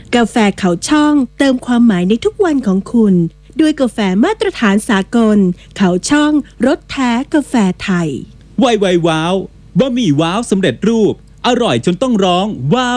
กาแฟเขาช่องเติมความหมายในทุกวันของคุณด้วยกาแฟมาตรฐานสากลเขาช่องรสแท้กาแฟไทยไวว้าวบะหมี่ว้าวสำเร็จรูปอร่อยจนต้องร้องว้าว